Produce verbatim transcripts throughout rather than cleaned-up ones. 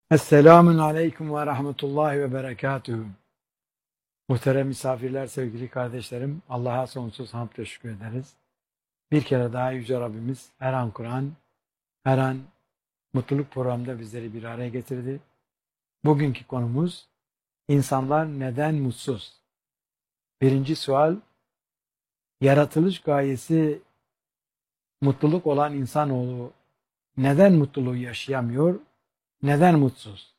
Esselamun Aleyküm ve Rahmetullahi ve Berekatuhu. Muhterem misafirler, sevgili kardeşlerim, Allah'a sonsuz hamd ve şükür ederiz. Bir kere daha Yüce Rabbimiz her an Kur'an, her an mutluluk programında bizleri bir araya getirdi. Bugünkü konumuz, insanlar neden mutsuz? Birinci sual, yaratılış gayesi mutluluk olan insanoğlu neden mutluluğu yaşayamıyor? Neden mutsuz?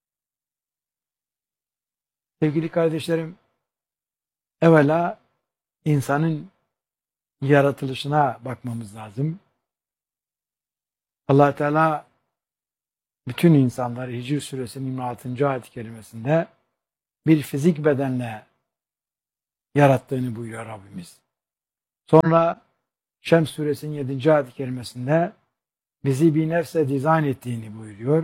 Sevgili kardeşlerim, evvela insanın yaratılışına bakmamız lazım. Allah Teala bütün insanları Hicr Suresinin yirmi altıncı ayet-i kerimesinde bir fizik bedenle yarattığını buyuruyor Rabbimiz. Sonra Şems Suresinin yedinci ayet-i kerimesinde bizi bir nefse dizayn ettiğini buyuruyor.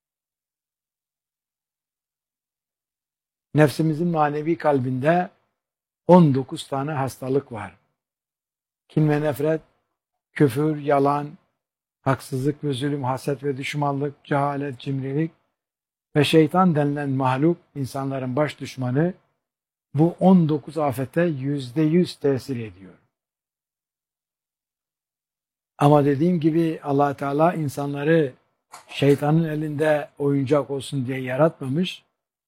Nefsimizin manevi kalbinde on dokuz tane hastalık var. Kin ve nefret, küfür, yalan, haksızlık ve zulüm, haset ve düşmanlık, cehalet, cimrilik ve şeytan denilen mahluk, insanların baş düşmanı, bu on dokuz afete yüzde yüz tesir ediyor. Ama dediğim gibi Allah Teala insanları şeytanın elinde oyuncak olsun diye yaratmamış.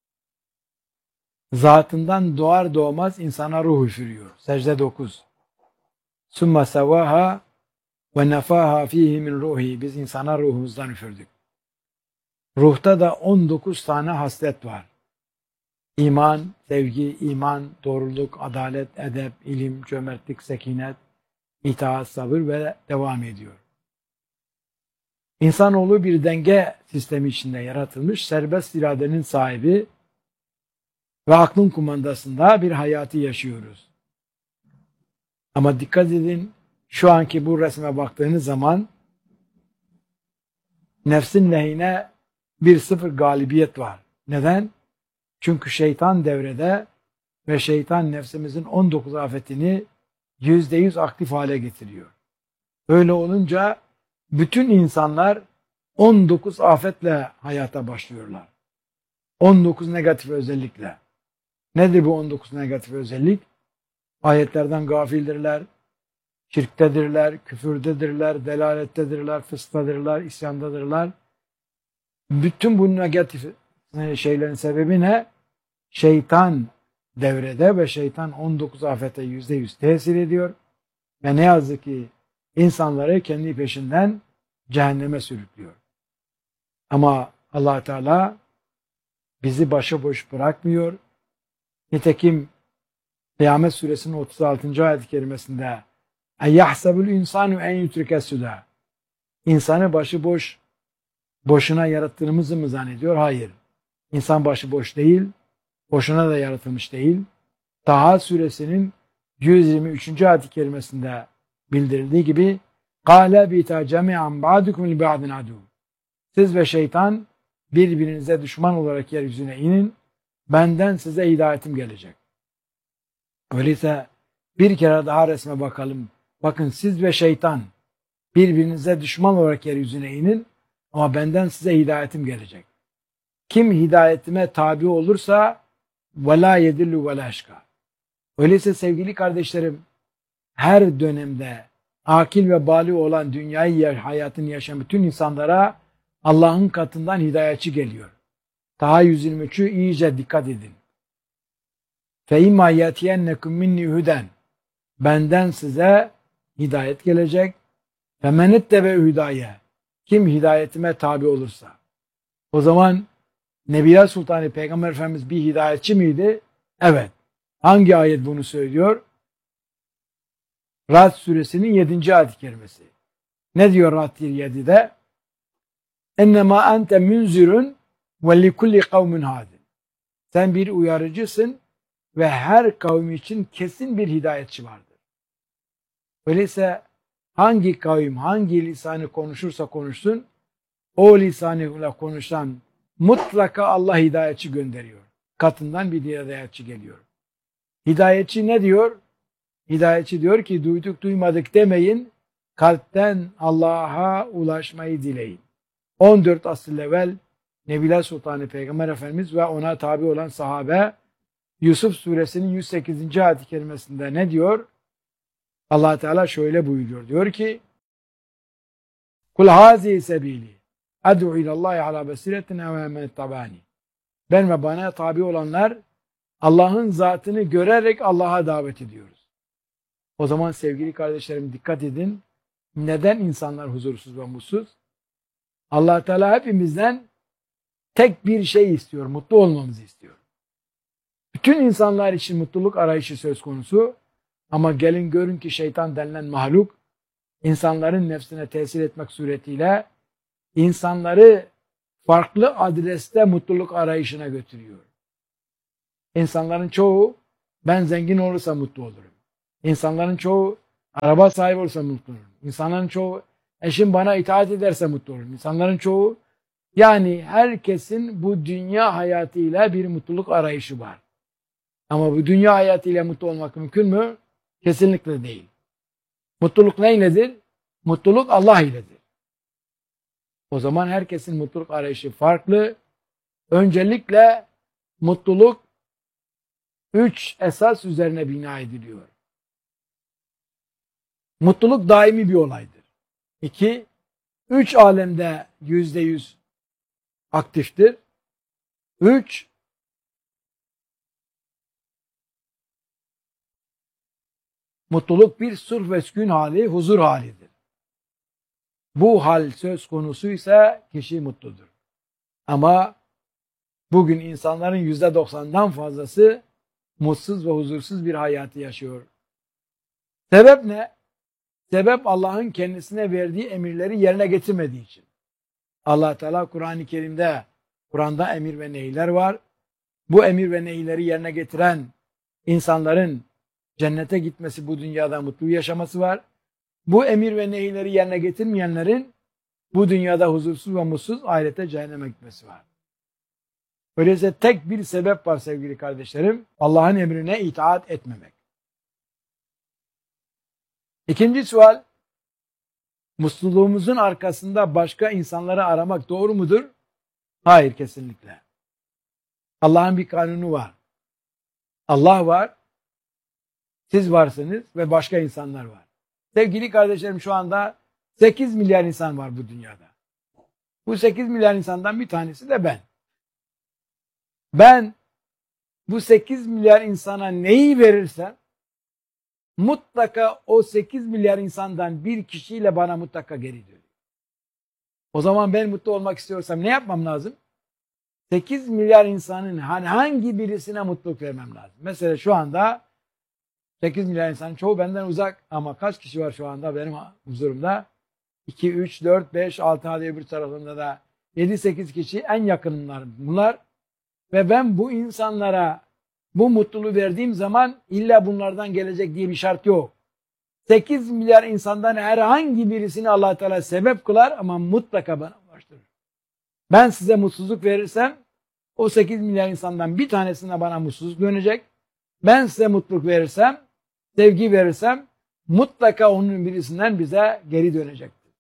Zatından doğar doğmaz insana ruh üfürüyor. Secde dokuz. Summa sevaha ve nefaha fihi min ruhi. Biz insana ruhumuzdan üfürdük. Ruhta da on dokuz tane haslet var. İman, sevgi, iman, doğruluk, adalet, edep, ilim, cömertlik, sekinet, itaat, sabır ve devam ediyor. İnsanoğlu bir denge sistemi içinde yaratılmış, serbest iradenin sahibi ve aklın kumandasında bir hayatı yaşıyoruz. Ama dikkat edin, şu anki bu resme baktığınız zaman nefsin lehine bir sıfır galibiyet var. Neden? Çünkü şeytan devrede ve şeytan nefsimizin on dokuz afetini yüzde yüz aktif hale getiriyor. Öyle olunca bütün insanlar on dokuz afetle hayata başlıyorlar. on dokuz negatif özellikle. Nedir bu on dokuz negatif özellik? Ayetlerden gafildirler, şirktedirler, küfürdedirler, delalettedirler, fıskadırlar, isyandadırlar. Bütün bu negatif şeylerin sebebi ne? Şeytan devrede ve şeytan on dokuz afete yüzde yüz tesir ediyor. Ve ne yazık ki insanları kendi peşinden cehenneme sürüklüyor. Ama Allah Teala bizi başıboş bırakmıyor. Nitekim Kıyamet Suresinin otuz altıncı ayet-i kerimesinde اَيَّحْسَبُ الْاِنْسَانُ اَنْ يُتْرِكَ السُّدَى İnsanı başıboş, boşuna yarattığımızı mı zannediyor? Hayır. İnsan başıboş değil, boşuna da yaratılmış değil. Taha Suresinin yüz yirmi üçüncü ayet-i kerimesinde bildirildiği gibi قَالَ بِيْتَا جَمِعًا بَعْدُكُمْ لِبَعْدٍ عَدُوٌ Siz ve şeytan birbirinize düşman olarak yeryüzüne inin, benden size hidayetim gelecek. Öyleyse bir kere daha resme bakalım. Bakın, siz ve şeytan birbirinize düşman olarak yeryüzüne inin ama benden size hidayetim gelecek. Kim hidayetime tabi olursa وَلَا يَدِلُّ وَلَا اَشْكَى Öyleyse sevgili kardeşlerim, her dönemde akil ve bali olan dünyayı hayatını yaşayan bütün insanlara Allah'ın katından hidayetçi geliyor. Taha yüz yirmi üçü iyice dikkat edin. فَاِمَّا يَتِيَنَّكُمْ مِنِّي هُدًا Benden size hidayet gelecek. فَمَنِ اتَّبَعُ hüdaye Kim hidayetime tabi olursa. O zaman Nebiler Sultanı Peygamber Efendimiz bir hidayetçi miydi? Evet. Hangi ayet bunu söylüyor? Ra'd Suresinin yedinci ayet-i kerimesi. Ne diyor Ra'd yedide? اَنَّمَا أَنْتَ مُنْزِرٌ وَلِكُلِّ قَوْمٍ هَادٍ Sen bir uyarıcısın ve her kavim için kesin bir hidayetçi vardır. Öyleyse hangi kavim, hangi lisanı konuşursa konuşsun, o lisanıyla konuşan mutlaka Allah hidayetçi gönderiyor. Katından bir hidayetçi geliyor. Hidayetçi ne diyor? Hidayetçi diyor ki duyduk duymadık demeyin, kalpten Allah'a ulaşmayı dileyin. on dört asır evvel Nebiler Sultanı Peygamber Efendimiz ve ona tabi olan sahabe Yusuf suresinin yüz sekizinci ayet-i kerimesinde ne diyor? Allah Teala şöyle buyuruyor. Diyor ki: "Kul hazihi sebili ad'u ilallahi ala basiretin ve men ittabani." Ben ve bana tabi olanlar Allah'ın zatını görerek Allah'a davet ediyoruz. O zaman sevgili kardeşlerim dikkat edin. Neden insanlar huzursuz ve mutsuz? Allah Teala hepimizden tek bir şey istiyor. Mutlu olmamızı istiyor. Bütün insanlar için mutluluk arayışı söz konusu. Ama gelin görün ki şeytan denilen mahluk insanların nefsine tesir etmek suretiyle insanları farklı adreste mutluluk arayışına götürüyor. İnsanların çoğu ben zengin olursam mutlu olurum. İnsanların çoğu araba sahibi olursa mutlu olurum. İnsanların çoğu eşim bana itaat ederse mutlu olurum. İnsanların çoğu yani herkesin bu dünya hayatıyla bir mutluluk arayışı var. Ama bu dünya hayatıyla mutlu olmak mümkün mü? Kesinlikle değil. Mutluluk neyledir? Mutluluk Allah iledir. O zaman herkesin mutluluk arayışı farklı. Öncelikle mutluluk üç esas üzerine bina ediliyor. Mutluluk daimi bir olaydır. İki, üç alemde yüzde yüz aktiftir. Üç, mutluluk bir sulh ve sükun hali, huzur halidir. Bu hal söz konusuysa kişi mutludur. Ama bugün insanların yüzde doksandan fazlası mutsuz ve huzursuz bir hayatı yaşıyor. Sebep ne? Sebep Allah'ın kendisine verdiği emirleri yerine getirmediği için. Allah Teala Kur'an-ı Kerim'de, Kur'an'da emir ve nehirler var. Bu emir ve nehirleri yerine getiren insanların cennete gitmesi, bu dünyada mutlu yaşaması var. Bu emir ve nehirleri yerine getirmeyenlerin bu dünyada huzursuz ve mutsuz, ahirete cehenneme gitmesi var. Öyleyse tek bir sebep var sevgili kardeşlerim. Allah'ın emrine itaat etmemek. İkinci sual, mutluluğumuzun arkasında başka insanları aramak doğru mudur? Hayır, kesinlikle. Allah'ın bir kanunu var. Allah var, siz varsınız ve başka insanlar var. Sevgili kardeşlerim, şu anda sekiz milyar insan var bu dünyada. Bu sekiz milyar insandan bir tanesi de ben. Ben bu sekiz milyar insana neyi verirsem mutlaka o sekiz milyar insandan bir kişiyle bana mutlaka geri dönüyor. O zaman ben mutlu olmak istiyorsam ne yapmam lazım? sekiz milyar insanın hani hangi birisine mutluluk vermem lazım? Mesela şu anda sekiz milyar insanın çoğu benden uzak ama kaç kişi var şu anda benim huzurumda? iki, üç, dört, beş, altı hadi öbür tarafında da yedi sekiz kişi en yakınlarım bunlar. Ve ben bu insanlara bu mutluluğu verdiğim zaman illa bunlardan gelecek diye bir şart yok. sekiz milyar insandan herhangi birisini Allah Teala sebep kılar ama mutlaka bana ulaştırır. Ben size mutsuzluk verirsem o sekiz milyar insandan bir tanesine bana mutsuzluk dönecek. Ben size mutluluk verirsem, sevgi verirsem mutlaka onun birisinden bize geri dönecektir.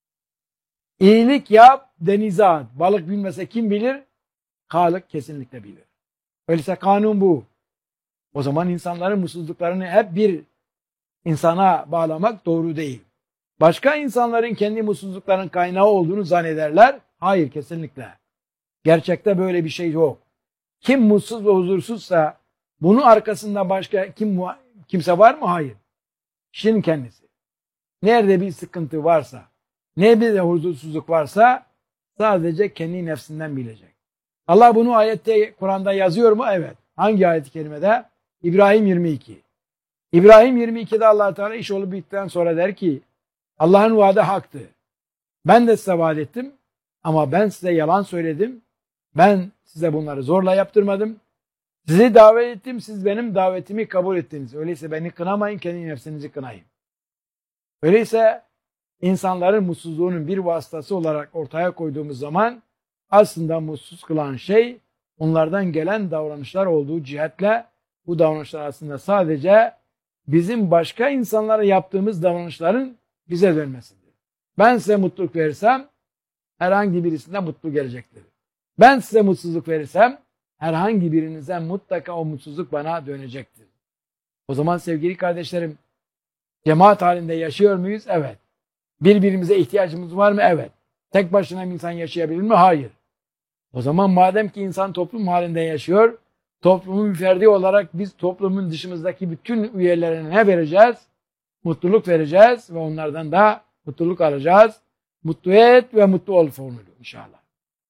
İyilik yap, denize at. Balık bilmese kim bilir? Halık kesinlikle bilir. Öyleyse kanun bu. O zaman insanların mutsuzluklarını hep bir insana bağlamak doğru değil. Başka insanların kendi mutsuzluklarının kaynağı olduğunu zannederler. Hayır, kesinlikle. Gerçekte böyle bir şey yok. Kim mutsuz ve huzursuzsa bunun arkasında başka kim kimse var mı? Hayır. Kişinin kendisi. Nerede bir sıkıntı varsa, nerede de huzursuzluk varsa sadece kendi nefsinden bilecek. Allah bunu ayette, Kur'an'da yazıyor mu? Evet. Hangi ayet-i kerimede? İbrahim yirmi iki. İbrahim yirmi ikide Allah Teala iş olup bittikten sonra der ki Allah'ın vaadi haktı. Ben de size vaat ettim ama ben size yalan söyledim. Ben size bunları zorla yaptırmadım. Sizi davet ettim, siz benim davetimi kabul ettiniz. Öyleyse beni kınamayın, kendi nefsinizi kınayın. Öyleyse insanların mutsuzluğunun bir vasıtası olarak ortaya koyduğumuz zaman aslında mutsuz kılan şey onlardan gelen davranışlar olduğu cihetle bu davranışlar aslında sadece bizim başka insanlara yaptığımız davranışların bize dönmesidir. Ben size mutluluk verirsem herhangi birisine mutlu gelecektir. Ben size mutsuzluk verirsem herhangi birinizden mutlaka o mutsuzluk bana dönecektir. O zaman sevgili kardeşlerim, cemaat halinde yaşıyor muyuz? Evet. Birbirimize ihtiyacımız var mı? Evet. Tek başına bir insan yaşayabilir mi? Hayır. O zaman madem ki insan toplum halinde yaşıyor, toplumun bir ferdi olarak biz toplumun dışımızdaki bütün üyelerine ne vereceğiz? Mutluluk vereceğiz ve onlardan da mutluluk alacağız. Mutlu et ve mutlu ol formülü inşallah.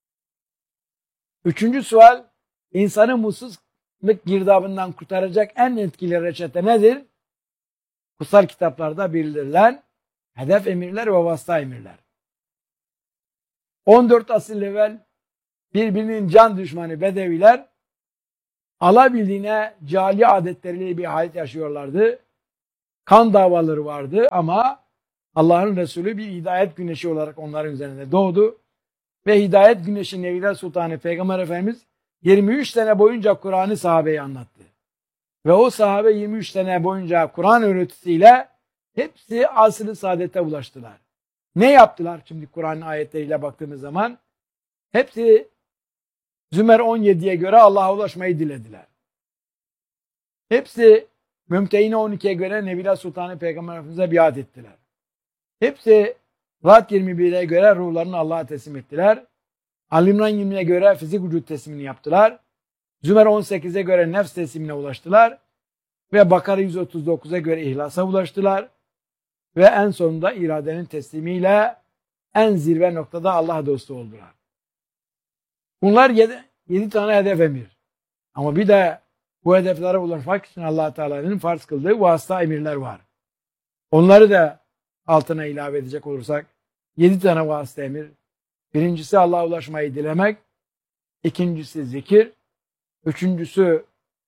Üçüncü sual, insanı mutsuzluk girdabından kurtaracak en etkili reçete nedir? Kutsal kitaplarda bildirilen hedef emirler ve vasıta emirler. on dört asır evvel birbirinin can düşmanı Bedeviler alabildiğine cali adetleriyle bir hayat yaşıyorlardı. Kan davaları vardı ama Allah'ın Resulü bir hidayet güneşi olarak onların üzerinde doğdu. Ve hidayet güneşi Nebiler Sultanı Peygamber Efendimiz yirmi üç sene boyunca Kur'an'ı sahabeye anlattı. Ve o sahabe yirmi üç sene boyunca Kur'an öğretisiyle hepsi asr-ı saadete ulaştılar. Ne yaptılar şimdi Kur'an ayetleriyle baktığımız zaman? Hepsi Zümer on yediye göre Allah'a ulaşmayı dilediler. Hepsi Mümtehine on ikiye göre Nebiler Sultanı Peygamber Efendimiz'e biat ettiler. Hepsi Ra'd yirmi bire göre ruhlarını Allah'a teslim ettiler. Al-İmran yirmiye göre fizik vücut teslimini yaptılar. Zümer on sekize göre nefs teslimine ulaştılar. Ve Bakara yüz otuz dokuza göre ihlasa ulaştılar. Ve en sonunda iradenin teslimiyle en zirve noktada Allah dostu oldular. Bunlar yedi, yedi tane hedef emir. Ama bir de bu hedeflere ulaşmak için Allah Teala'nın farz kıldığı vasıta emirler var. Onları da altına ilave edecek olursak yedi tane vasıta emir. Birincisi Allah'a ulaşmayı dilemek. İkincisi zikir. Üçüncüsü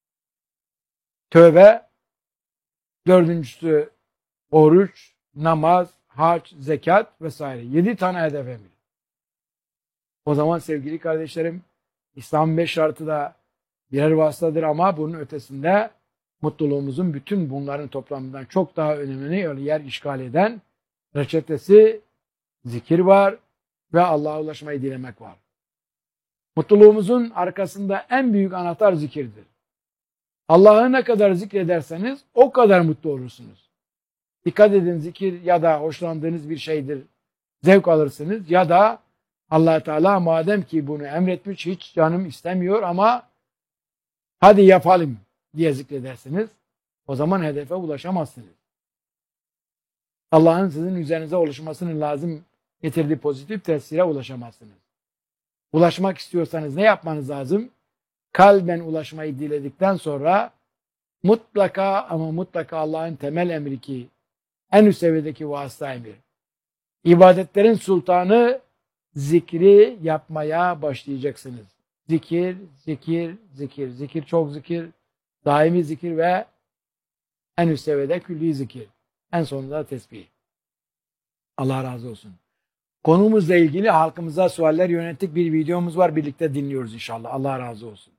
tövbe. Dördüncüsü oruç, namaz, hac, zekat vesaire. Yedi tane hedef emir. O zaman sevgili kardeşlerim, İslam'ın beş şartı da birer vasıtadır ama bunun ötesinde mutluluğumuzun bütün bunların toplamından çok daha önemli yer işgal eden reçetesi zikir var ve Allah'a ulaşmayı dilemek var. Mutluluğumuzun arkasında en büyük anahtar zikirdir. Allah'ı ne kadar zikrederseniz o kadar mutlu olursunuz. Dikkat edin, zikir ya da hoşlandığınız bir şeydir, zevk alırsınız ya da Allah Teala madem ki bunu emretmiş, hiç canım istemiyor ama hadi yapalım diye zikredersiniz. O zaman hedefe ulaşamazsınız. Allah'ın sizin üzerinize oluşmasının lazım getirdiği pozitif tesire ulaşamazsınız. Ulaşmak istiyorsanız ne yapmanız lazım? Kalben ulaşmayı diledikten sonra mutlaka ama mutlaka Allah'ın temel emri ki en üst seviyedeki vasıta emir. İbadetlerin sultanı zikri yapmaya başlayacaksınız. Zikir, zikir, zikir. Zikir, çok zikir, daimi zikir ve en üst seviyede külli zikir. En sonunda tesbih. Allah razı olsun. Konumuzla ilgili halkımıza sualler yönettik bir videomuz var. Birlikte dinliyoruz inşallah. Allah razı olsun.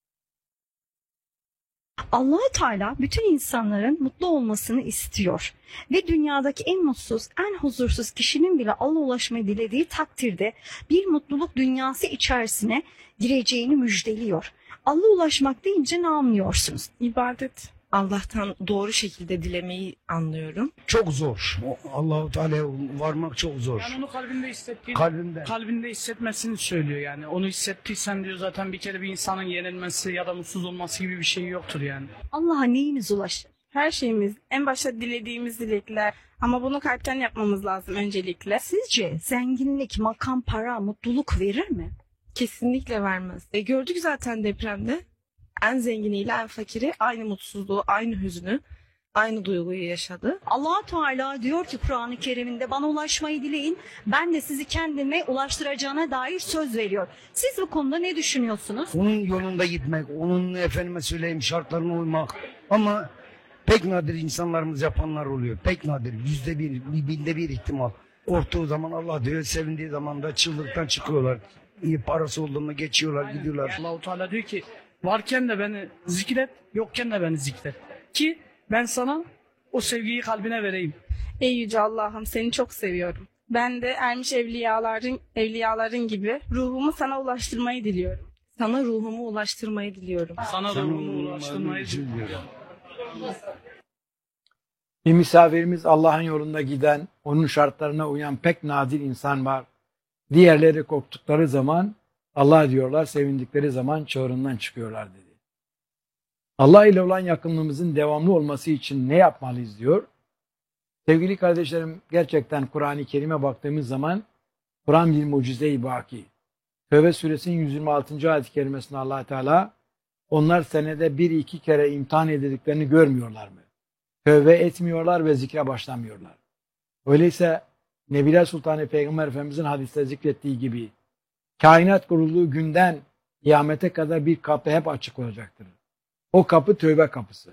Allah-u Teala bütün insanların mutlu olmasını istiyor. Ve dünyadaki en mutsuz, en huzursuz kişinin bile Allah'a ulaşmayı dilediği takdirde bir mutluluk dünyası içerisine gireceğini müjdeliyor. Allah'a ulaşmak deyince ne anlıyorsunuz? İbadet. Allah'tan doğru şekilde dilemeyi anlıyorum. Çok zor. Allah-u Teala'ya varmak çok zor. Yani onu kalbinde hissettiğin, Kalbinde. kalbinde hissetmesini söylüyor yani. Onu hissettiysen diyor zaten bir kere bir insanın yenilmesi ya da mutsuz olması gibi bir şey yoktur yani. Allah'a neyiniz ulaşır? Her şeyimiz, en başta dilediğimiz dilekler. Ama bunu kalpten yapmamız lazım öncelikle. Sizce zenginlik, makam, para, mutluluk verir mi? Kesinlikle vermez. E, gördük zaten depremde. En zenginiyle en fakiri aynı mutsuzluğu, aynı hüznü, aynı duyguyu yaşadı. Allah-u Teala diyor ki Kur'an-ı Kerim'inde bana ulaşmayı dileyin. Ben de sizi kendime ulaştıracağına dair söz veriyor. Siz bu konuda ne düşünüyorsunuz? Onun yolunda gitmek, onun efendime söyleyeyim şartlarına uymak. Ama pek nadir insanlarımız yapanlar oluyor. Pek nadir. Yüzde bir, bir binde bir ihtimal. Korktuğu zaman Allah diyor, sevindiği zaman da çığlıktan çıkıyorlar. İyi parası olduğunda geçiyorlar, gidiyorlar. Allah-u Teala diyor ki varken de beni zikret, yokken de beni zikret. Ki ben sana o sevgiyi kalbine vereyim. Ey Yüce Allah'ım seni çok seviyorum. Ben de ermiş evliyaların evliyaların gibi ruhumu sana ulaştırmayı diliyorum. Sana ruhumu ulaştırmayı diliyorum. Sana Sana ruhumu ruhumu ulaştırmayı diliyorum. Bir misafirimiz Allah'ın yolunda giden, onun şartlarına uyan pek nadir insan var. Diğerleri korktukları zaman Allah diyorlar, sevindikleri zaman çığırından çıkıyorlar dedi. Allah ile olan yakınlığımızın devamlı olması için ne yapmalıyız diyor. Sevgili kardeşlerim, gerçekten Kur'an-ı Kerim'e baktığımız zaman Kur'an bir mucize-i baki. Tevbe suresinin yüz yirmi altıncı ayet-i kerimesinde Allah Teala onlar senede bir iki kere imtihan edildiklerini görmüyorlar mı? Tövbe etmiyorlar ve zikre başlamıyorlar. Öyleyse Nebiler Sultanı Peygamber Efendimizin hadiste zikrettiği gibi kainat kurulduğu günden kıyamete kadar bir kapı hep açık olacaktır. O kapı tövbe kapısı.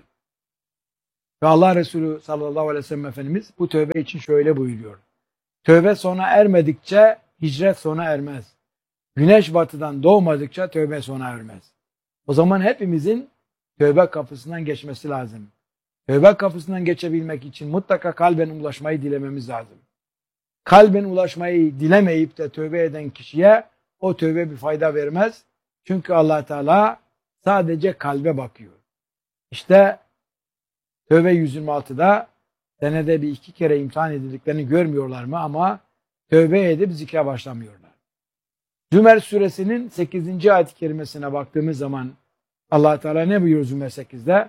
Ve Allah Resulü sallallahu aleyhi ve sellem Efendimiz bu tövbe için şöyle buyuruyor. Tövbe sona ermedikçe hicret sona ermez. Güneş batıdan doğmadıkça tövbe sona ermez. O zaman hepimizin tövbe kapısından geçmesi lazım. Tövbe kapısından geçebilmek için mutlaka kalben ulaşmayı dilememiz lazım. Kalben ulaşmayı dilemeyip de tövbe eden kişiye o tövbe bir fayda vermez. Çünkü Allah Teala sadece kalbe bakıyor. İşte Tövbe yüz yirmi altıda senede bir iki kere imtihan edildiklerini görmüyorlar mı ama tövbe edip zikre başlamıyorlar. Zümer suresinin sekizinci ayet-i kerimesine baktığımız zaman Allah Teala ne buyuruyor Zümer sekizde?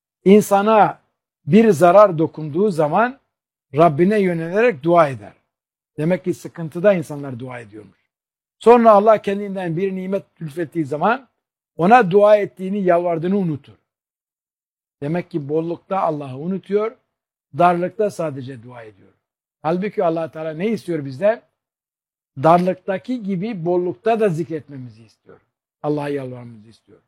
İnsana bir zarar dokunduğu zaman Rabbine yönelerek dua eder. Demek ki sıkıntıda insanlar dua ediyormuş. Sonra Allah kendinden bir nimet lütfettiği zaman ona dua ettiğini, yalvardığını unutur. Demek ki bollukta Allah'ı unutuyor, darlıkta sadece dua ediyor. Halbuki Allah Teala ne istiyor bizden? Darlıktaki gibi bollukta da zikretmemizi istiyor. Allah'a yalvarmamızı istiyor.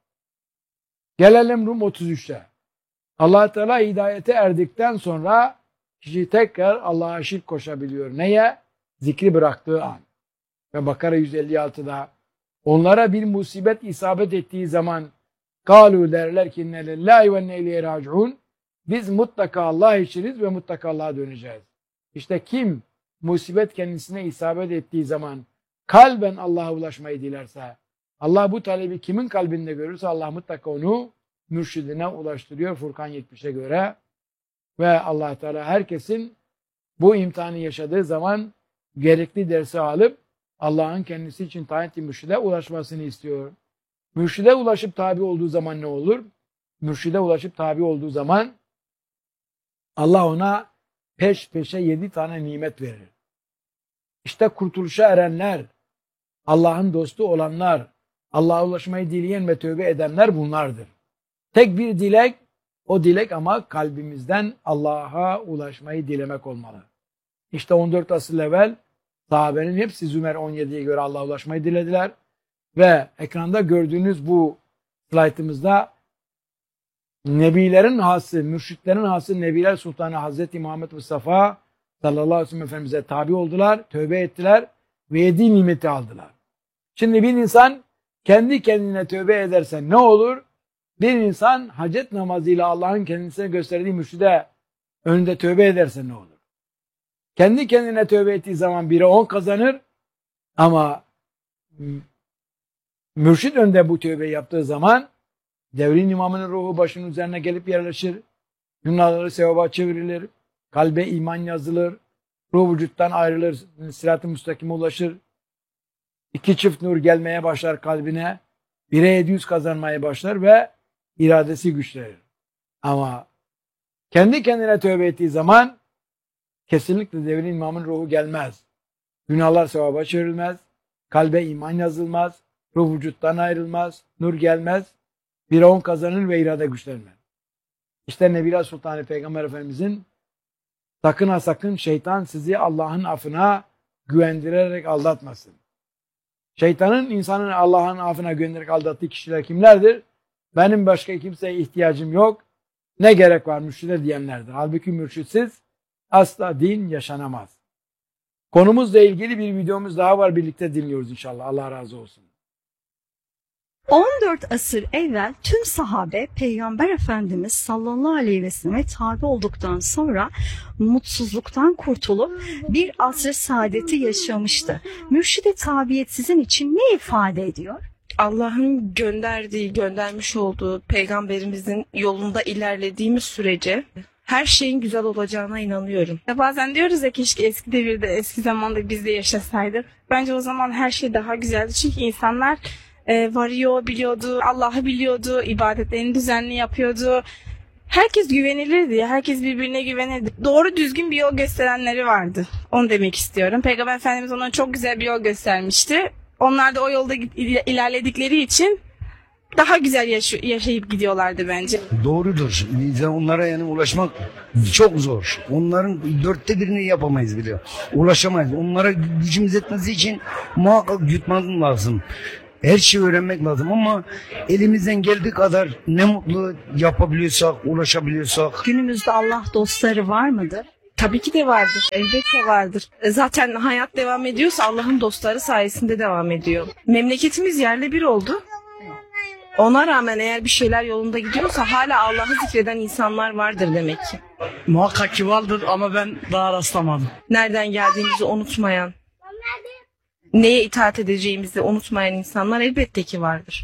Gelelim Rum otuz üçe. Allah Teala hidayete erdikten sonra kişi tekrar Allah'a şirk koşabiliyor. Neye? Zikri bıraktığı an. Ve Bakara yüz elli altıda onlara bir musibet isabet ettiği zaman Kalu derler ki inne lillahi ve inne ileyhi raciun. Biz mutlaka Allah içiniz ve mutlaka Allah'a döneceğiz. İşte kim musibet kendisine isabet ettiği zaman kalben Allah'a ulaşmayı dilerse, Allah bu talebi kimin kalbinde görürse Allah mutlaka onu mürşidine ulaştırıyor Furkan yetmişe göre. Ve Allah Teala herkesin bu imtihanı yaşadığı zaman gerekli dersi alıp Allah'ın kendisi için tayin ettiği mürşide ulaşmasını istiyor. Mürşide ulaşıp tabi olduğu zaman ne olur? Mürşide ulaşıp tabi olduğu zaman Allah ona peş peşe yedi tane nimet verir. İşte kurtuluşa erenler, Allah'ın dostu olanlar, Allah'a ulaşmayı dileyen ve tövbe edenler bunlardır. Tek bir dilek, o dilek ama kalbimizden Allah'a ulaşmayı dilemek olmalı. İşte on dört asır evvel sahabenin hepsi Zümer on yediye göre Allah'a ulaşmayı dilediler. Ve ekranda gördüğünüz bu slaytımızda Nebilerin hası, mürşitlerin hası Nebiler Sultanı Hazreti Muhammed Mustafa sallallahu aleyhi ve sellem Efendimiz'e tabi oldular, tövbe ettiler ve yedi nimeti aldılar. Şimdi bir insan kendi kendine tövbe ederse ne olur? Bir insan hacet namazıyla Allah'ın kendisine gösterdiği mürşide önünde tövbe ederse ne olur? Kendi kendine tövbe ettiği zaman bire on kazanır ama mürşid önünde bu tövbe yaptığı zaman devrin imamının ruhu başının üzerine gelip yerleşir. Günahları sevaba çevrilir. Kalbe iman yazılır. Ruh vücuttan ayrılır. Sırat-ı müstakime ulaşır. İki çift nur gelmeye başlar kalbine. Bire yedi yüz kazanmaya başlar ve iradesi güçlenir. Ama kendi kendine tövbe ettiği zaman kesinlikle devrin imamının ruhu gelmez. Günahlar sevaba çevrilmez. Kalbe iman yazılmaz. Ruh vücuttan ayrılmaz. Nur gelmez. Bir on kazanır ve irade güçlenmez. İşte Nebiler Sultanı Peygamber Efendimizin sakın ha sakın şeytan sizi Allah'ın affına güvendirerek aldatmasın. Şeytanın insanın Allah'ın affına güvendirerek aldattığı kişiler kimlerdir? Benim başka kimseye ihtiyacım yok. Ne gerek var mürşide diyenlerdir. Halbuki mürşitsiz asla din yaşanamaz. Konumuzla ilgili bir videomuz daha var. Birlikte dinliyoruz inşallah. Allah razı olsun. on dört asır evvel tüm sahabe Peygamber Efendimiz sallallahu aleyhi ve selleme tabi olduktan sonra mutsuzluktan kurtulup bir asr-ı saadeti yaşamıştı. Mürşid-i tabiyet sizin için ne ifade ediyor? Allah'ın gönderdiği, göndermiş olduğu peygamberimizin yolunda ilerlediğimiz sürece her şeyin güzel olacağına inanıyorum. Ya bazen diyoruz ya keşke eski devirde, eski zamanda biz de yaşasaydık. Bence o zaman her şey daha güzeldi. Çünkü insanlar e, varıyor, biliyordu, Allah'ı biliyordu, ibadetlerini düzenli yapıyordu. Herkes güvenilirdi, herkes birbirine güvenirdi. Doğru düzgün bir yol gösterenleri vardı. Onu demek istiyorum. Peygamber Efendimiz ona çok güzel bir yol göstermişti. Onlar da o yolda ilerledikleri için daha güzel yaşay- yaşayıp gidiyorlardı bence. Doğrudur. Bize onlara yani ulaşmak çok zor. Onların dörtte birini yapamayız bile. Ulaşamayız. Onlara gücümüz etmesi için muhakkak yutmamız lazım. Her şeyi öğrenmek lazım ama elimizden geldiği kadar ne mutlu yapabiliyorsak, ulaşabiliyorsak. Günümüzde Allah dostları var mıdır? Tabii ki de vardır. Elbette vardır. E, Zaten hayat devam ediyorsa Allah'ın dostları sayesinde devam ediyor. Memleketimiz yerle bir oldu. Ona rağmen eğer bir şeyler yolunda gidiyorsa hala Allah'ı zikreden insanlar vardır demek ki. Muhakkak ki vardır ama ben daha rastlamadım. Nereden geldiğimizi unutmayan, neye itaat edeceğimizi unutmayan insanlar elbette ki vardır.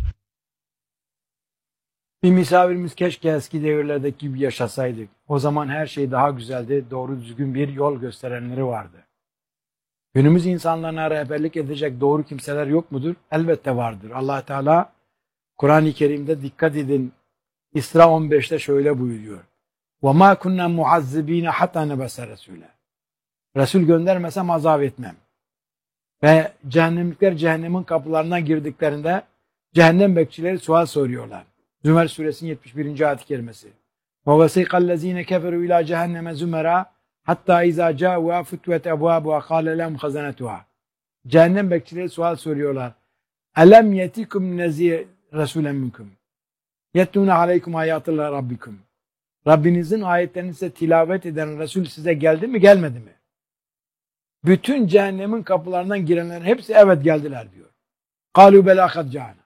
Bir misafirimiz keşke eski devirlerdeki gibi yaşasaydık. O zaman her şey daha güzeldi. Doğru düzgün bir yol gösterenleri vardı. Günümüz insanlarına rehberlik edecek doğru kimseler yok mudur? Elbette vardır. Allah Teala Kur'an-ı Kerim'de dikkat edin. İsra on beşte şöyle buyuruyor. وَمَا كُنَّا مُعَذِّب۪ينَ حَتَّى نَبَسَ رَسُولًا. Resul göndermesem azap etmem. Ve cehennemlikler cehennemin kapılarından girdiklerinde cehennem bekçileri sual soruyorlar. Zümer suresinin yetmiş birinci ayet-i kerimesi. وَوَسِيقَ الَّذ۪ينَ كَفَرُوا اِلٰى جَهَنَّمَ زُمَرًا حَتَّى اِذَا جَاءُوا فُتْوَتْ اَبْوَابُهَا قَالَ لَهُمْ خَزَنَتُهَا. Cehennem bekçileri sual soruyorlar. Elem yetikum nezir Resulen minkum. Yetlûne aleykum ayatullah rabbikum. Rabbinizin ayetlerini size tilavet eden Resul size geldi mi gelmedi mi? Bütün cehennemin kapılarından girenlerin hepsi evet geldiler diyor. Kalu bela kad ca'ana.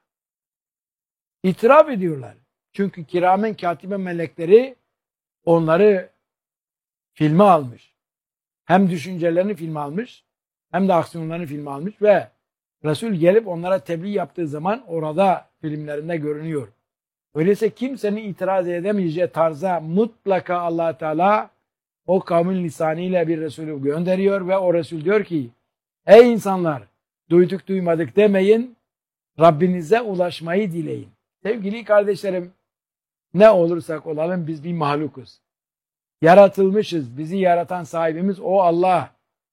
İtiraf ediyorlar. Çünkü kiramen katibe melekleri onları filme almış. Hem düşüncelerini filme almış hem de aksiyonlarını filme almış ve Resul gelip onlara tebliğ yaptığı zaman orada filmlerinde görünüyor. Öyleyse kimsenin itiraz edemeyeceği tarza mutlaka Allah Teala o kavmin lisanıyla bir Resulü gönderiyor ve o Resul diyor ki ey insanlar duyduk duymadık demeyin, Rabbinize ulaşmayı dileyin. Sevgili kardeşlerim, ne olursak olalım biz bir mahlukuz. Yaratılmışız. Bizi yaratan sahibimiz o Allah.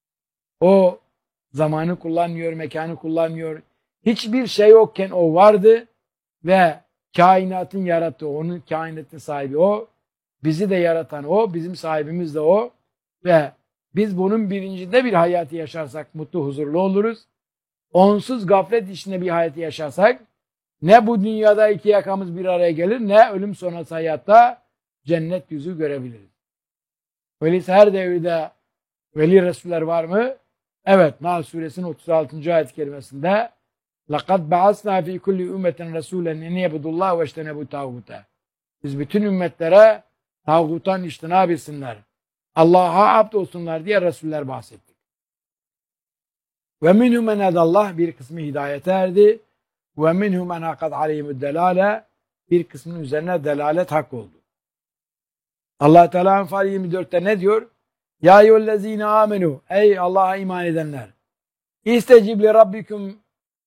O zamanı kullanmıyor, mekanı kullanmıyor. Hiçbir şey yokken o vardı ve kainatın yarattığı, onun kainatın sahibi o. Bizi de yaratan o, bizim sahibimiz de o. Ve biz bunun bilincinde bir hayatı yaşarsak mutlu, huzurlu oluruz. Onsuz gaflet içinde bir hayatı yaşarsak ne bu dünyada iki yakamız bir araya gelir ne ölüm sonrası hayatta cennet yüzü görebiliriz. Öyleyse her devirde veli Resuller var mı? Evet, Nahl suresinin otuz altıncı ayet-i kerimesinde لَقَدْ بَعَثْنَا ف۪ي كُلِّ اُمَّةٍ رَسُولًا اِنْ يَبُدُ اللّٰهُ وَاَشْتَنَبُوا تَاغُوتَ. Biz bütün ümmetlere tağuttan iştinab etsinler, Allah'a abd olsunlar diye Resuller bahsettik. Ve minhum men hedallah, bir kısmı hidayete erdi. Ve minhum men hakad aleyhimud delale, bir kısmının üzerine delalet hak oldu. Allah Teala Enfal yirmi dörtte ne diyor? Ya eyyühellezine amenu, ey Allah'a iman edenler. İstecib li rabbikum,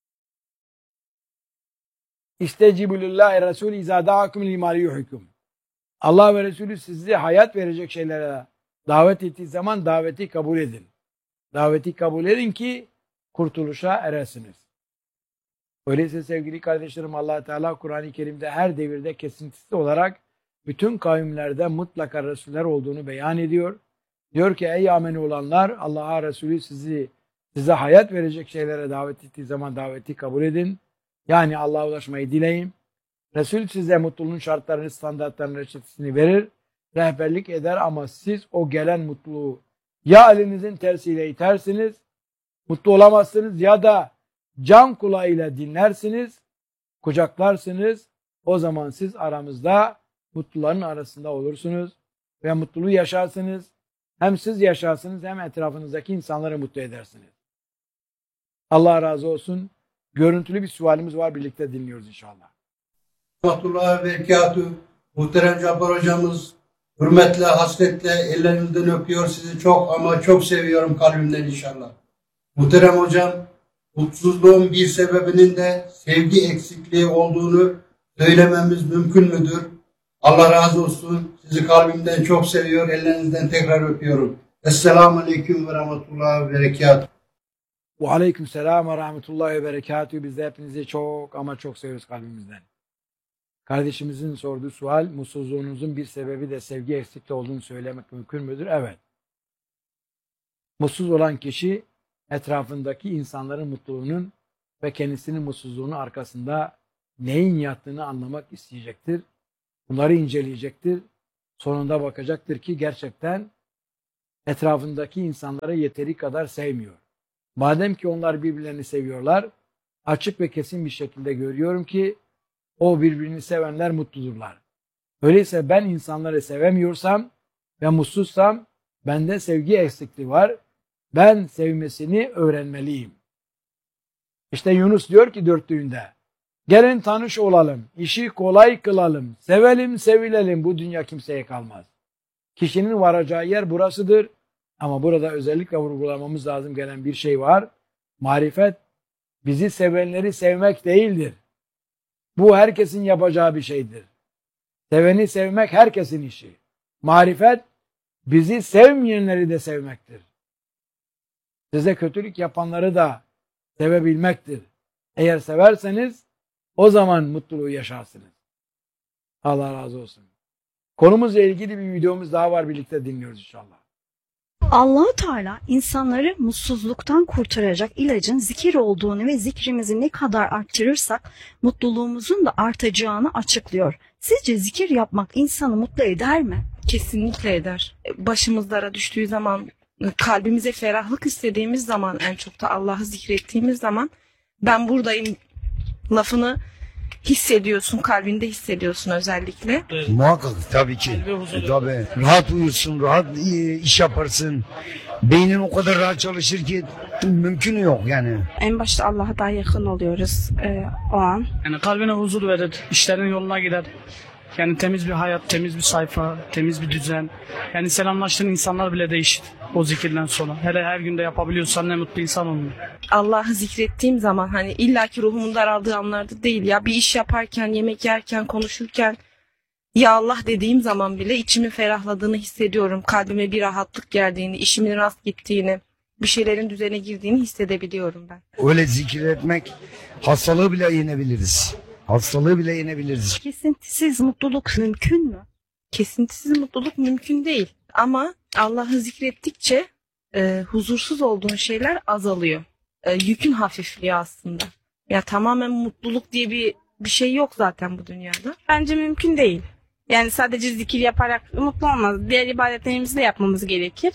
İstecibu lillahi Resulü izâ da'akum limâ liyuhikum. Allah ve Resulü sizi hayat verecek şeylere davet ettiği zaman daveti kabul edin. Daveti kabul edin ki kurtuluşa eresiniz. Öyleyse sevgili kardeşlerim, Allah Teala Kur'an-ı Kerim'de her devirde kesintisiz olarak bütün kavimlerde mutlaka Resuller olduğunu beyan ediyor. Diyor ki ey ameni olanlar, Allah'a Resulü sizi size hayat verecek şeylere davet ettiği zaman daveti kabul edin. Yani Allah'a ulaşmayı dileyin. Resul size mutluluğun şartlarını, standartlarını, reçetesini verir, rehberlik eder ama siz o gelen mutluluğu ya elinizin tersiyle itersiniz, mutlu olamazsınız ya da can kulağıyla dinlersiniz, kucaklarsınız. O zaman siz aramızda mutluların arasında olursunuz ve mutluluğu yaşarsınız. Hem siz yaşarsınız hem etrafınızdaki insanları mutlu edersiniz. Allah razı olsun. Görüntülü bir sualimiz var. Birlikte dinliyoruz inşallah. Rahmetullahi ve berekatuhu. Muhterem Cabbar hocamız, hürmetle, hasretle ellerinizden öpüyor. Sizi çok ama çok seviyorum kalbimden inşallah. Muhterem hocam, mutsuzluğun bir sebebinin de sevgi eksikliği olduğunu söylememiz mümkün müdür? Allah razı olsun. Sizi kalbimden çok seviyor. Ellerinizden tekrar öpüyorum. Esselamu Aleyküm ve Rahmetullahi ve Berekatuhu. Ve aleyküm selam ve rahmetullahi ve berekatühü. Biz de hepinizi çok ama çok seviyoruz kalbimizden. Kardeşimizin sorduğu sual, mutsuzluğunuzun bir sebebi de sevgi eksikliği olduğunu söylemek mümkün müdür? Evet. Mutsuz olan kişi etrafındaki insanların mutluluğunun ve kendisinin mutsuzluğunun arkasında neyin yattığını anlamak isteyecektir. Bunları inceleyecektir. Sonunda bakacaktır ki gerçekten etrafındaki insanları yeteri kadar sevmiyor. Madem ki onlar birbirlerini seviyorlar, açık ve kesin bir şekilde görüyorum ki o birbirini sevenler mutludurlar. Öyleyse ben insanları sevemiyorsam ve mutsuzsam bende sevgi eksikliği var. Ben sevmesini öğrenmeliyim. İşte Yunus diyor ki dörtlüğünde, gelin tanış olalım, işi kolay kılalım, sevelim sevilelim, bu dünya kimseye kalmaz. Kişinin varacağı yer burasıdır. Ama burada özellikle vurgulamamız lazım gelen bir şey var. Marifet bizi sevenleri sevmek değildir. Bu herkesin yapacağı bir şeydir. Seveni sevmek herkesin işi. Marifet bizi sevmeyenleri de sevmektir. Size kötülük yapanları da sevebilmektir. Eğer severseniz o zaman mutluluğu yaşarsınız. Allah razı olsun. Konumuzla ilgili bir videomuz daha var, birlikte dinliyoruz inşallah. Allah-u Teala insanları mutsuzluktan kurtaracak ilacın zikir olduğunu ve zikrimizi ne kadar arttırırsak mutluluğumuzun da artacağını açıklıyor. Sizce zikir yapmak insanı mutlu eder mi? Kesinlikle eder. Başımız dara düştüğü zaman, kalbimize ferahlık istediğimiz zaman, en çok da Allah'ı zikrettiğimiz zaman ben buradayım lafını hissediyorsun, kalbinde hissediyorsun özellikle. Muhakkak tabii ki. Kalbi huzur. E, tabii. Rahat uyursun, rahat e, iş yaparsın. Beynin o kadar rahat çalışır ki mümkün yok yani. En başta Allah'a daha yakın oluyoruz e, o an. Yani kalbine huzur verir, işlerin yoluna gider. Yani temiz bir hayat, temiz bir sayfa, temiz bir düzen. Yani selamlaştığın insanlar bile değişir o zikirden sonra. Hele her günde yapabiliyorsan ne mutlu insan olmuyor. Allah'ı zikrettiğim zaman hani illaki ruhumun daraldığı anlarda değil ya, bir iş yaparken, yemek yerken, konuşurken ya Allah dediğim zaman bile içimin ferahladığını hissediyorum. Kalbime bir rahatlık geldiğini, işimin rast gittiğini, bir şeylerin düzene girdiğini hissedebiliyorum ben. Öyle zikir etmek, hastalığı bile yenebiliriz. Hastalığı bile yenebiliriz. Kesintisiz mutluluk mümkün mü? Kesintisiz mutluluk mümkün değil. Ama Allah'ı zikrettikçe e, huzursuz olduğun şeyler azalıyor. E, yükün hafifliyor aslında. Ya tamamen mutluluk diye bir bir şey yok zaten bu dünyada. Bence mümkün değil. Yani sadece zikir yaparak mutlu olmaz. Diğer ibadetlerimizi de yapmamız gerekir.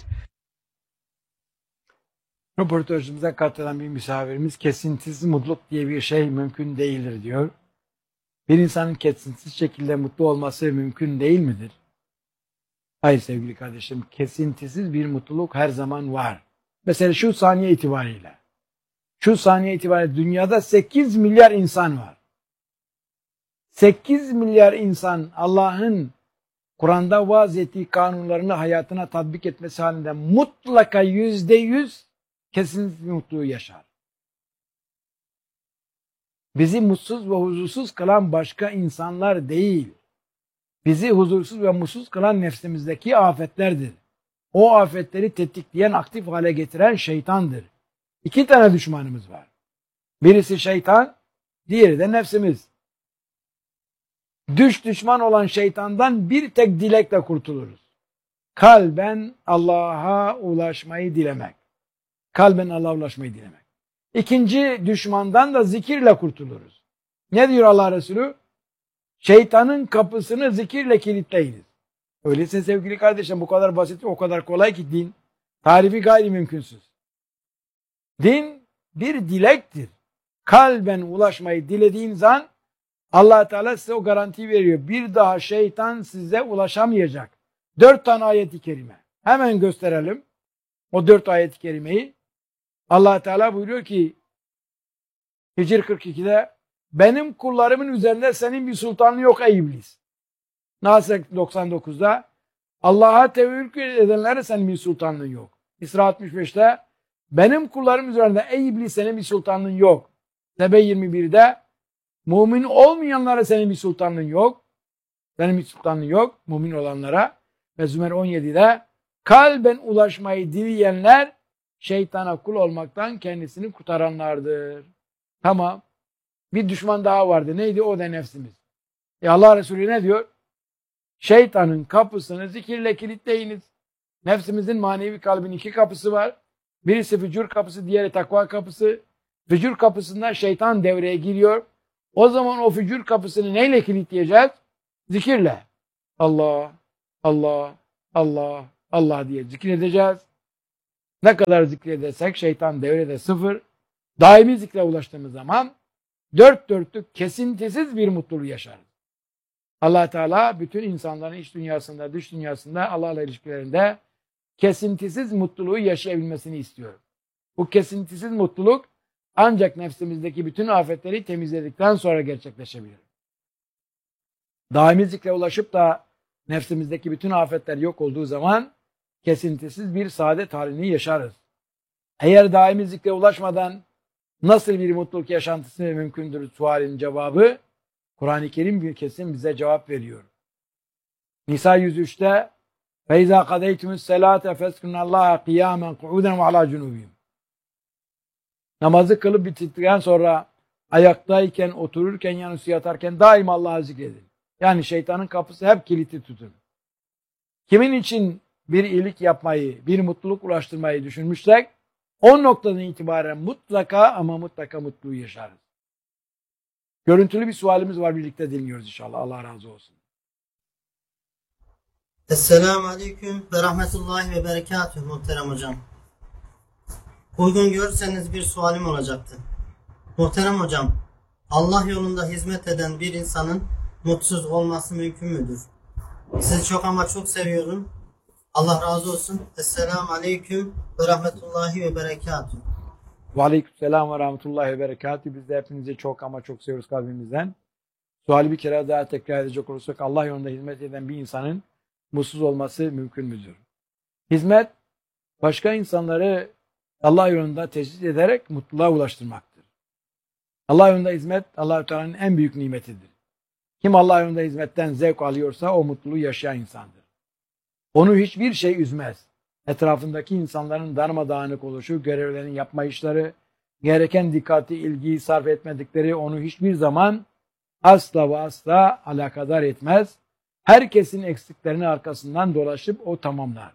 Röportajımıza katılan bir misafirimiz kesintisiz mutluluk diye bir şey mümkün değildir diyor. Bir insanın kesintisiz şekilde mutlu olması mümkün değil midir? Hayır sevgili kardeşim, kesintisiz bir mutluluk her zaman var. Mesela şu saniye itibariyle, şu saniye itibariyle dünyada sekiz milyar insan var. sekiz milyar insan Allah'ın Kur'an'da vaaz ettiği kanunlarını hayatına tatbik etmesi halinde mutlaka yüzde yüz kesintisiz bir mutluluğu yaşar. Bizi mutsuz ve huzursuz kılan başka insanlar değil. Bizi huzursuz ve mutsuz kılan nefsimizdeki afetlerdir. O afetleri tetikleyen, aktif hale getiren şeytandır. İki tane düşmanımız var. Birisi şeytan, diğeri de nefsimiz. Düş düşman olan şeytandan bir tek dilekle kurtuluruz. Kalben Allah'a ulaşmayı dilemek. Kalben Allah'a ulaşmayı dilemek. İkinci düşmandan da zikirle kurtuluruz. Ne diyor Allah Resulü? Şeytanın kapısını zikirle kilitleyiniz. Öyleyse sevgili kardeşim, bu kadar basit, o kadar kolay ki din. Tarifi gayri mümkünsüz. Din bir dilektir. Kalben ulaşmayı dilediğin zaman Allah Teala size o garantiyi veriyor. Bir daha şeytan size ulaşamayacak. Dört tane ayet-i kerime. Hemen gösterelim. O dört ayet-i kerimeyi. Allah Teala buyuruyor ki Hicr kırk ikide benim kullarımın üzerinde senin bir sultanın yok ey iblis. Nasr doksan dokuzda Allah'a tevekkül edenlere senin bir sultanlığın yok. İsra altmış beşte benim kullarım üzerinde ey iblis senin bir sultanlığın yok. Sebe yirmi birde mümin olmayanlara senin bir sultanlığın yok. Senin bir sultanlığın yok mümin olanlara. Ve Zümer on yedide kalben ulaşmayı dileyenler şeytana kul olmaktan kendisini kurtaranlardır. Tamam. Bir düşman daha vardı. Neydi? O da nefsimiz. E Allah Resulü ne diyor? Şeytanın kapısını zikirle kilitleyiniz. Nefsimizin manevi kalbin iki kapısı var. Birisi fücur kapısı, diğeri takva kapısı. Fücur kapısından şeytan devreye giriyor. O zaman o fücur kapısını neyle kilitleyeceğiz? Zikirle. Allah, Allah, Allah, Allah diye zikredeceğiz. Ne kadar zikredersek şeytan devrede sıfır. Daimi zikre ulaştığımız zaman dört dörtlük kesintisiz bir mutluluğu yaşarız. Allah Teala bütün insanların iç dünyasında, dış dünyasında, Allah'la ilişkilerinde kesintisiz mutluluğu yaşayabilmesini istiyor. Bu kesintisiz mutluluk ancak nefsimizdeki bütün afetleri temizledikten sonra gerçekleşebilir. Daimi zikre ulaşıp da nefsimizdeki bütün afetler yok olduğu zaman kesintisiz bir saadet halini yaşarız. Eğer daimi zikre ulaşmadan nasıl bir mutluluk yaşantısı mümkündür sualin cevabı Kur'an-ı Kerim bir kesin bize cevap veriyor. Nisa yüz üçte فَاِذَا قَدَيْتُمُ السَّلَاةَ فَاسْكُنَّ اللّٰهَ قِيَامًا قُعُودًا وَعَلَى جُنُوبِهِمْ Namazı kılıp bitirdikten sonra ayaktayken, otururken, yanüstü yatarken daima Allah'ı zikredin. Yani şeytanın kapısı hep kilitli tutun. Kimin için bir iyilik yapmayı, bir mutluluk ulaştırmayı düşünmüşsek o noktadan itibaren mutlaka ama mutlaka mutluluğu yaşarız. Görüntülü bir sualimiz var, birlikte dinliyoruz inşallah. Allah razı olsun. Esselamu Aleyküm ve Rahmetullahi ve Berekatuhu muhterem hocam. Uygun görürseniz bir sualim olacaktı. Muhterem hocam, Allah yolunda hizmet eden bir insanın mutsuz olması mümkün müdür? Sizi çok ama çok seviyorum. Allah razı olsun. Esselamu Aleyküm ve Rahmetullahi ve Berekatuhu. Ve Aleykümselam ve Rahmetullahi ve Berekatuhu. Biz de hepinizi çok ama çok seviyoruz kalbimizden. Suali bir kere daha tekrar edecek olursak Allah yolunda hizmet eden bir insanın mutsuz olması mümkün müdür? Hizmet, başka insanları Allah yolunda teşvik ederek mutluluğa ulaştırmaktır. Allah yolunda hizmet, Allah-u Teala'nın en büyük nimetidir. Kim Allah yolunda hizmetten zevk alıyorsa o mutluluğu yaşayan insandır. Onu hiçbir şey üzmez. Etrafındaki insanların darmadağınık oluşu, görevlerini yapma işleri, gereken dikkati, ilgiyi sarf etmedikleri onu hiçbir zaman asla ve asla alakadar etmez. Herkesin eksiklerinin arkasından dolaşıp o tamamlar.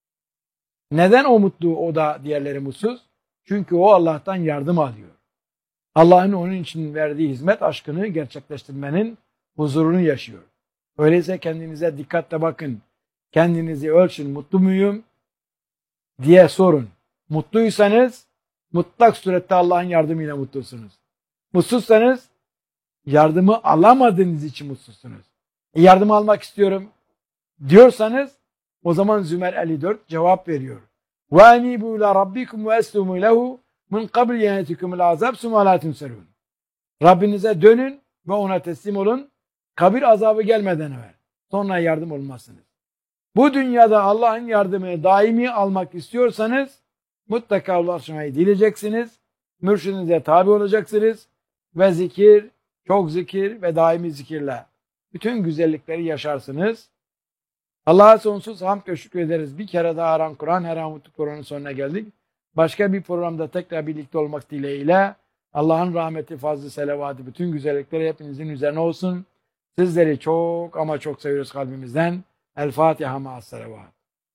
Neden o mutlu, o da diğerleri mutsuz? Çünkü o Allah'tan yardım alıyor. Allah'ın onun için verdiği hizmet aşkını gerçekleştirmenin huzurunu yaşıyor. Öyleyse kendinize dikkatle bakın. Kendinizi ölçün, mutlu muyum diye sorun. Mutluysanız mutlak surette Allah'ın yardımıyla mutlusunuz. Mutsuzsanız yardımı alamadığınız için mutsuzsunuz. E yardım almak istiyorum diyorsanız o zaman Zümer elli dört cevap veriyor. وَاَنِيبُوا اِلَى رَبِّكُمْ وَاَسْلُمُوا لَهُ مِنْ قَبْلِ يَنَتِكُمُ الْعَذَابِ ثُمَّ لَا تُنْسَرُونَ Rabbinize dönün ve ona teslim olun. Kabir azabı gelmeden evvel. Sonra yardım olmazsınız. Bu dünyada Allah'ın yardımını daimi almak istiyorsanız mutlaka ulaşmayı dileyeceksiniz. Mürşidinize tabi olacaksınız. Ve zikir, çok zikir ve daimi zikirle bütün güzellikleri yaşarsınız. Allah'a sonsuz hamd ve şükür ederiz. Bir kere daha Aran Kur'an, her an mutlu Kur'an'ın sonuna geldik. Başka bir programda tekrar birlikte olmak dileğiyle Allah'ın rahmeti, fazlı, selavatı, bütün güzellikleri hepinizin üzerine olsun. Sizleri çok ama çok seviyoruz kalbimizden. El Fatiha ma'as selavat.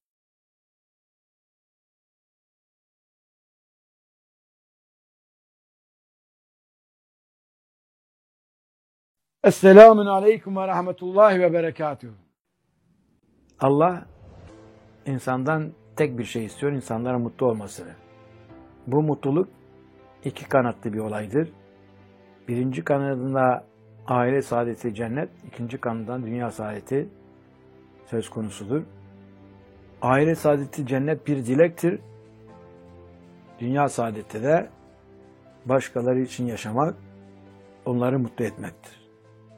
Esselamun aleyküm ve rahmetullahi ve berekatuhu. Allah insandan tek bir şey istiyor, insanların mutlu olmasını. Bu mutluluk iki kanatlı bir olaydır. Birinci kanadında Aile saadeti cennet, ikinci kanundan dünya saadeti söz konusudur. Aile saadeti cennet bir dilektir. Dünya saadeti de başkaları için yaşamak, onları mutlu etmektir.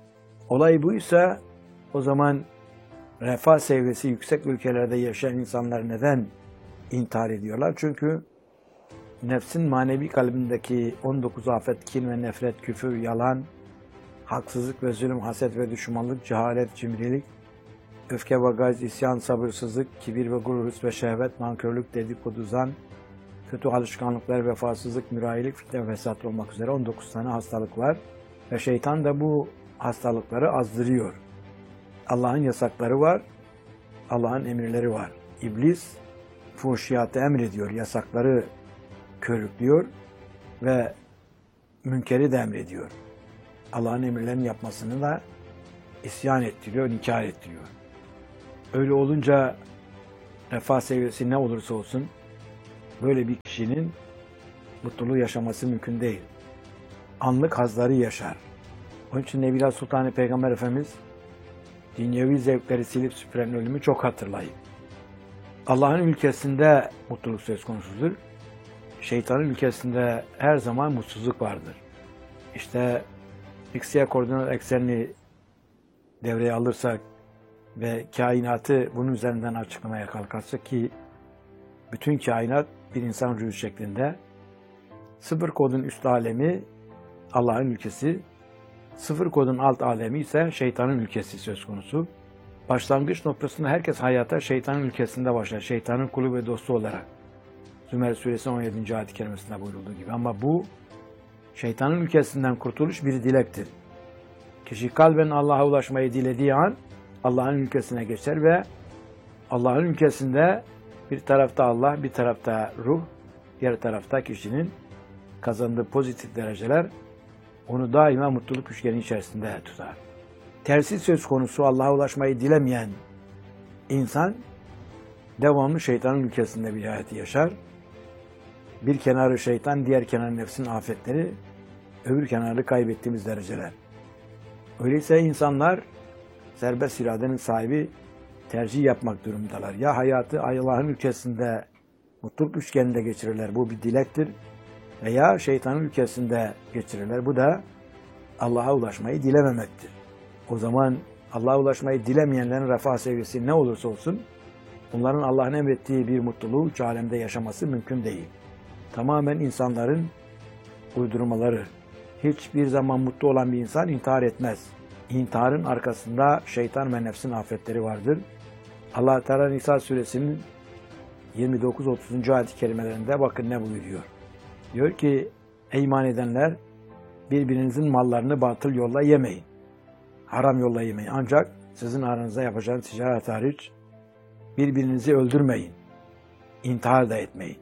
Olay buysa o zaman refah seviyesi yüksek ülkelerde yaşayan insanlar neden intihar ediyorlar? Çünkü nefsin manevi kalbindeki on dokuz afet, kin ve nefret, küfür, yalan, haksızlık ve zulüm, haset ve düşmanlık, cehalet, cimrilik, öfke ve gayz, isyan, sabırsızlık, kibir ve gurur, hırs ve şehvet, nankörlük, dedikodu, zan, kötü alışkanlıklar, vefasızlık, mürayilik, fitne ve fesat olmak üzere on dokuz tane hastalık var. Ve şeytan da bu hastalıkları azdırıyor. Allah'ın yasakları var, Allah'ın emirleri var. İblis fuhşiyatı emrediyor, yasakları körüklüyor ve münkeri de emrediyor. Allah'ın emirlerini yapmasını da isyan ettiriyor, inkar ettiriyor. Öyle olunca refah seviyesi ne olursa olsun böyle bir kişinin mutluluğu yaşaması mümkün değil. Anlık hazları yaşar. Onun için Nebiler Sultanı Peygamber Efendimiz dünyevi zevkleri silip süpüren ölümü çok hatırlayın. Allah'ın ülkesinde mutluluk söz konusudur. Şeytanın ülkesinde her zaman mutsuzluk vardır. İşte X-Y koordinat eksenini devreye alırsak ve kainatı bunun üzerinden açıklamaya kalkarsak ki bütün kainat bir insan ruhu şeklinde, sıfır kodun üst alemi Allah'ın ülkesi, sıfır kodun alt alemi ise şeytanın ülkesi söz konusu. Başlangıç noktasında herkes hayata şeytanın ülkesinde başlar. Şeytanın kulu ve dostu olarak. Zümer suresi on yedinci ayet-i kerimesinde buyurulduğu gibi. Ama bu şeytanın ülkesinden kurtuluş bir dilektir. Kişi kalben Allah'a ulaşmayı dilediği an Allah'ın ülkesine geçer ve Allah'ın ülkesinde bir tarafta Allah, bir tarafta ruh, diğer tarafta kişinin kazandığı pozitif dereceler onu daima mutluluk üçgeni içerisinde tutar. Tersi söz konusu Allah'a ulaşmayı dilemeyen insan devamlı şeytanın ülkesinde bir hayatı yaşar. Bir kenarı şeytan, diğer kenarı nefsin afetleri, öbür kenarı kaybettiğimiz dereceler. Öyleyse insanlar serbest iradenin sahibi tercih yapmak durumundalar. Ya hayatı Allah'ın ülkesinde mutluluk üçgeninde geçirirler, bu bir dilektir. Veya şeytanın ülkesinde geçirirler, bu da Allah'a ulaşmayı dilememektir. O zaman Allah'a ulaşmayı dilemeyenlerin refah seviyesi ne olursa olsun, bunların Allah'ın emrettiği bir mutluluğu üç alemde yaşaması mümkün değil. Tamamen insanların uydurmaları. Hiçbir zaman mutlu olan bir insan intihar etmez. İntiharın arkasında şeytan ve nefsin afetleri vardır. Allah Teala Nisa suresinin yirmi dokuz otuzuncu ayet-i kerimelerinde bakın ne buyuruyor. Diyor ki, ey iman edenler, birbirinizin mallarını batıl yolla yemeyin. Haram yolla yemeyin. Ancak sizin aranızda yapacağınız ticaret hariç birbirinizi öldürmeyin. İntihar da etmeyin.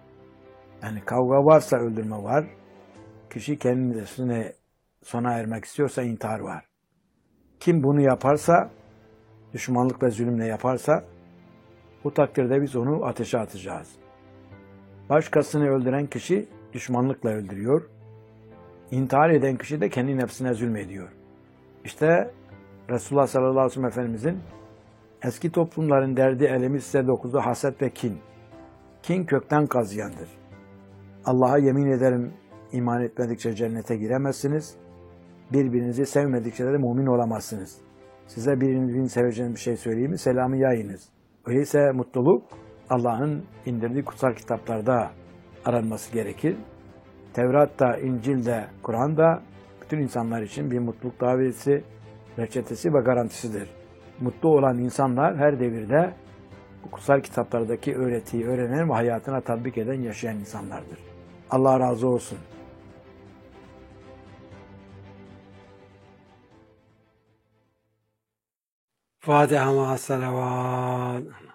Yani kavga varsa öldürme var. Kişi kendisine sona ermek istiyorsa intihar var. Kim bunu yaparsa, düşmanlık ve zulümle yaparsa, bu takdirde biz onu ateşe atacağız. Başkasını öldüren kişi düşmanlıkla öldürüyor. İntihar eden kişi de kendi nefsine zulmediyor. İşte Resulullah sallallahu aleyhi ve sellem Efendimizin eski toplumların derdi elemi size dokuzu haset ve kin. Kin kökten kazıyandır. Allah'a yemin ederim iman etmedikçe cennete giremezsiniz. Birbirinizi sevmedikçe de mümin olamazsınız. Size birbirini seveceğiniz bir şey söyleyeyim mi? Selamı yayınız. Öyleyse mutluluk Allah'ın indirdiği kutsal kitaplarda aranması gerekir. Tevrat'ta, İncil'de, Kur'an'da bütün insanlar için bir mutluluk daveti, reçetesi ve garantisidir. Mutlu olan insanlar her devirde bu kutsal kitaplardaki öğretiyi öğrenen ve hayatına tatbik eden, yaşayan insanlardır. Allah razı olsun. Fatiha ma'as salavat.